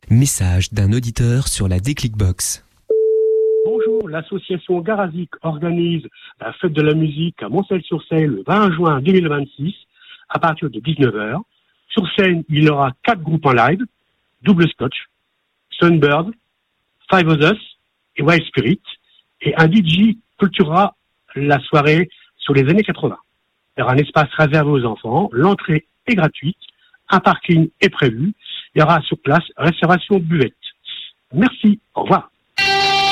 Message d'un auditeur sur la Déclic Box. Bonjour, l'association Garazik organise la fête de la musique à Montcel-sur-Seine le 20 juin 2026 à partir de 19h. Sur scène, il y aura 4 groupes en live, Double Scotch, Sunbird, Five of Us et Wild Spirit. Et un DJ clôturera la soirée sur les années 80. Il y aura un espace réservé aux enfants, l'entrée est gratuite, un parking est prévu, il y aura sur place réservation de buvette. Merci, au revoir.